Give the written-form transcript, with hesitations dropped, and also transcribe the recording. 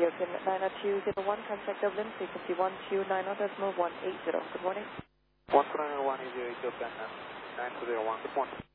Ethiopian 90201, contact Dublin, frequency 1290.180. Good morning. 1290.180 Ethiopian 90201, good morning.